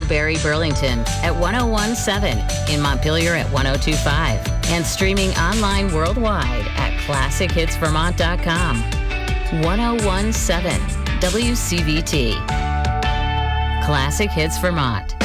Barry Burlington at 101.7, in Montpelier at 102.5, and streaming online worldwide at ClassicHitsVermont.com. 101.7 WCVT. Classic Hits Vermont.